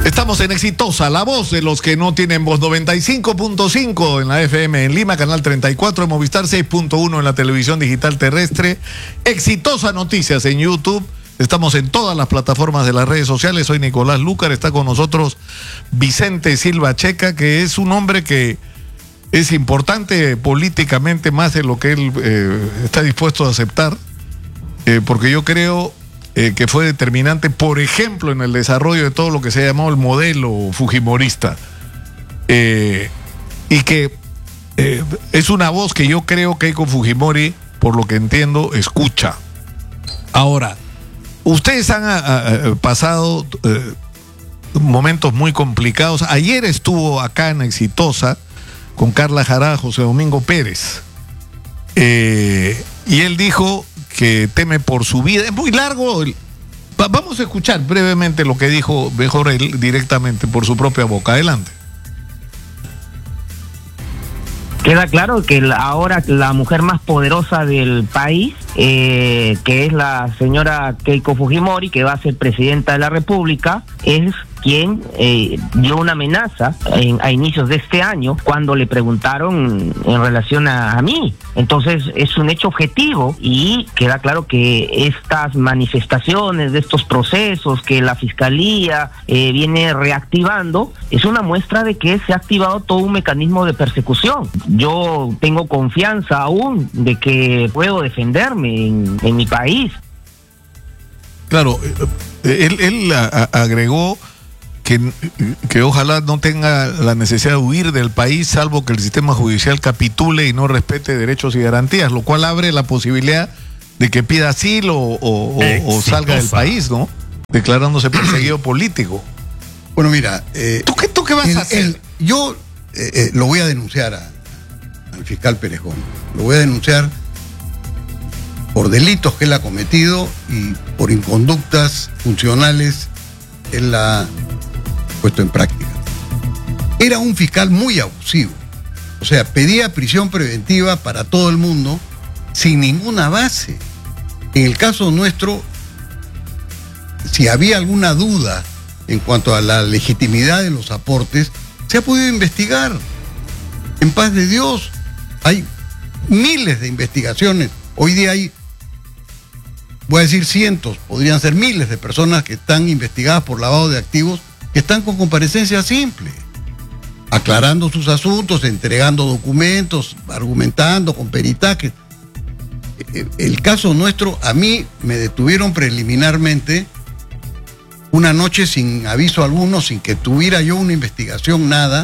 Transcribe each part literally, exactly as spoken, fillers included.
Estamos en Exitosa, la voz de los que no tienen voz, noventa y cinco punto cinco en la F M en Lima, canal treinta y cuatro en Movistar, seis punto uno en la televisión digital terrestre. Exitosa Noticias en YouTube. Estamos en todas las plataformas de las redes sociales. Soy Nicolás Lúcar, está con nosotros Vicente Silva Checa, que es un hombre que es importante políticamente más de lo que él eh, está dispuesto a aceptar, eh, porque yo creo eh, que fue determinante, por ejemplo, en el desarrollo de todo lo que se ha llamado el modelo fujimorista, eh, y que eh, es una voz que yo creo que Keiko Fujimori, por lo que entiendo, escucha. Ahora, ustedes han a, a, pasado eh, momentos muy complicados. Ayer estuvo acá en Exitosa con Carla Jara, José Domingo Pérez, eh, y él dijo que teme por su vida. Es muy largo. Vamos a escuchar brevemente lo que dijo, mejor él directamente por su propia boca. Adelante. Queda claro que ahora la mujer más poderosa del país, eh, que es la señora Keiko Fujimori, que va a ser presidenta de la República, es quien eh, dio una amenaza en, a inicios de este año cuando le preguntaron en relación a, a mí. Entonces es un hecho objetivo y queda claro que estas manifestaciones de estos procesos que la Fiscalía eh, viene reactivando es una muestra de que se ha activado todo un mecanismo de persecución. Yo tengo confianza aún de que puedo defenderme en, en mi país. Claro, él, él a, a, agregó Que, que ojalá no tenga la necesidad de huir del país, salvo que el sistema judicial capitule y no respete derechos y garantías, lo cual abre la posibilidad de que pida asilo o, o, o salga del país, ¿no? Declarándose perseguido político. Bueno, mira, eh, ¿Tú, qué, ¿tú qué vas el, a hacer? El, yo eh, eh, lo voy a denunciar a, al fiscal Pérez Gómez. Lo voy a denunciar por delitos que él ha cometido y por inconductas funcionales él la puesto en práctica. Era un fiscal muy abusivo, o sea, pedía prisión preventiva para todo el mundo sin ninguna base. En el caso nuestro, si había alguna duda en cuanto a la legitimidad de los aportes, se ha podido investigar. En paz de Dios, hay miles de investigaciones. Hoy día hay, voy a decir cientos, podrían ser miles de personas que están investigadas por lavado de activos, que están con comparecencia simple, aclarando sus asuntos, entregando documentos, argumentando con peritajes. El caso nuestro, a mí me detuvieron preliminarmente una noche sin aviso alguno, sin que tuviera yo una investigación, nada,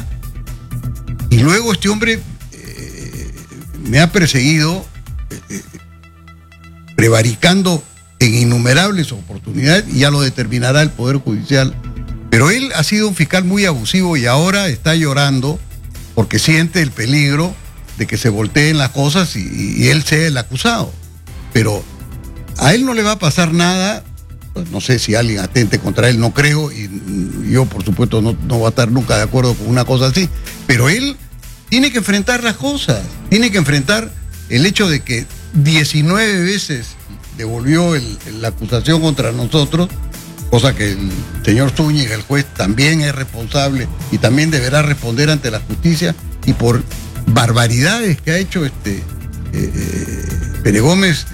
y luego este hombre eh, me ha perseguido, eh, prevaricando en innumerables oportunidades, y ya lo determinará el Poder Judicial. Pero él ha sido un fiscal muy abusivo y ahora está llorando porque siente el peligro de que se volteen las cosas y, y él sea el acusado. Pero a él no le va a pasar nada. Pues no sé si alguien atente contra él, no creo, y yo por supuesto no, no voy a estar nunca de acuerdo con una cosa así. Pero él tiene que enfrentar las cosas, tiene que enfrentar el hecho de que diecinueve veces devolvió el, la acusación contra nosotros, cosa que el señor Zúñiga, el juez, también es responsable y también deberá responder ante la justicia, y por barbaridades que ha hecho este eh, Pérez Gómez,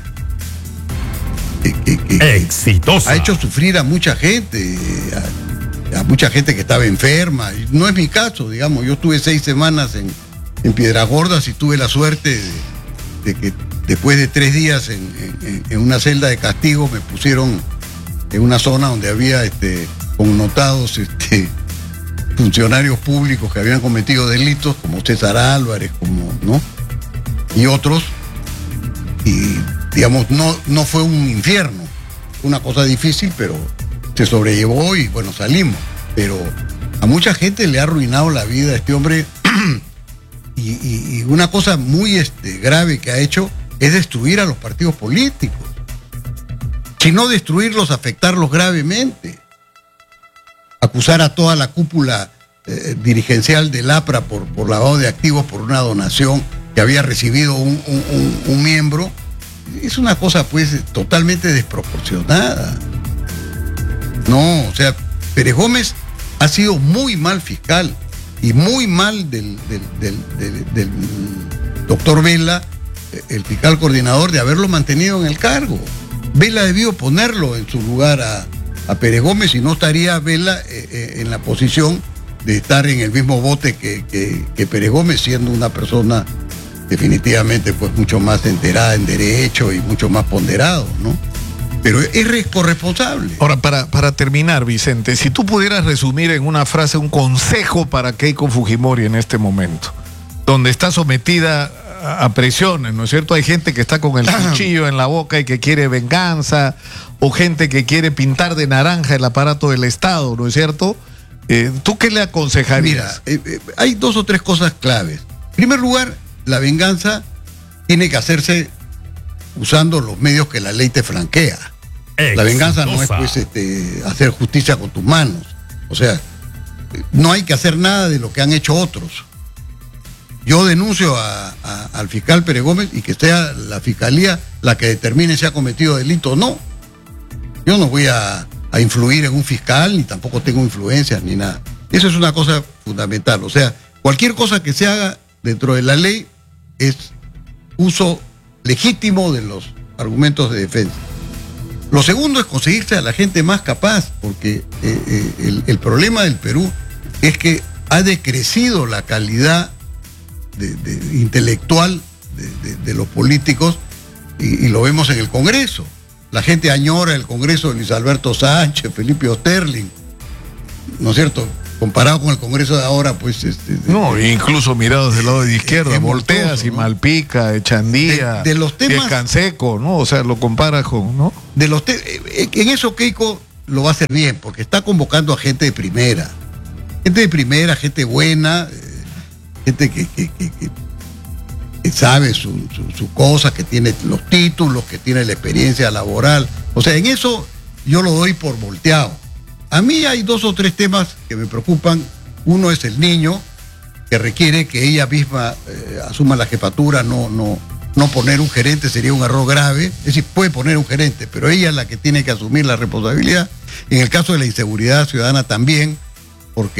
eh, eh, eh, exitosa. Ha hecho sufrir a mucha gente, a, a mucha gente que estaba enferma. No es mi caso, digamos, yo estuve seis semanas en, en Piedras Gordas y tuve la suerte de, de que después de tres días en, en, en una celda de castigo me pusieron en una zona donde había este, connotados este, funcionarios públicos que habían cometido delitos, como César Álvarez, como, ¿no? Y otros. Y, digamos, no, no fue un infierno, fue una cosa difícil, pero se sobrellevó y, bueno, salimos. Pero a mucha gente le ha arruinado la vida a este hombre. y, y, y una cosa muy este, grave que ha hecho es destruir a los partidos políticos. Si no destruirlos, afectarlos gravemente. Acusar a toda la cúpula eh, dirigencial del APRA por, por lavado de activos por una donación que había recibido un, un, un, un miembro, es una cosa pues totalmente desproporcionada. No, o sea, Pérez Gómez ha sido muy mal fiscal y muy mal del, del, del, del, del doctor Vela, el fiscal coordinador, de haberlo mantenido en el cargo. Vela debió ponerlo en su lugar a, a Pérez Gómez, y no estaría Vela eh, eh, en la posición de estar en el mismo bote que, que, que Pérez Gómez, siendo una persona definitivamente pues mucho más enterada en derecho y mucho más ponderado, ¿no? Pero es corresponsable. Ahora, para, para terminar, Vicente, si tú pudieras resumir en una frase un consejo para Keiko Fujimori en este momento, donde está sometida a, a presiones, ¿no es cierto? Hay gente que está con el cuchillo en la boca y que quiere venganza, o gente que quiere pintar de naranja el aparato del Estado, ¿no es cierto? Eh, ¿Tú qué le aconsejarías? Mira, eh, eh, hay dos o tres cosas claves. En primer lugar, la venganza tiene que hacerse usando los medios que la ley te franquea. Exitosa. La venganza no es pues este, hacer justicia con tus manos. O sea, no hay que hacer nada de lo que han hecho otros. Yo denuncio a, a, al fiscal Pérez Gómez, y que sea la fiscalía la que determine si ha cometido delito o no. Yo no voy a, a influir en un fiscal, ni tampoco tengo influencias ni nada. Eso es una cosa fundamental. O sea, cualquier cosa que se haga dentro de la ley es uso legítimo de los argumentos de defensa. Lo segundo es conseguirse a la gente más capaz, porque eh, eh, el, el problema del Perú es que ha decrecido la calidad de, de, intelectual de, de, de los políticos, y, y lo vemos en el Congreso. La gente añora el Congreso de Luis Alberto Sánchez, Felipe Osterling, ¿no es cierto? Comparado con el Congreso de ahora, pues... Este, no, de, incluso mirados del lado de izquierda, Volteas y ¿no? Malpica, Echandía, de, de los temas, y Canseco, ¿no? O sea, lo compara con, ¿no? De los te en eso Keiko lo va a hacer bien, porque está convocando a gente de primera. Gente de primera, gente buena, eh, gente que, que, que, que, que sabe su, su, su cosa, que tiene los títulos, que tiene la experiencia laboral. O sea, en eso yo lo doy por volteado. A mí hay dos o tres temas que me preocupan. Uno es el niño, que requiere que ella misma eh, asuma la jefatura. No, no, no poner un gerente sería un error grave. Es decir, puede poner un gerente, pero ella es la que tiene que asumir la responsabilidad. En el caso de la inseguridad ciudadana también,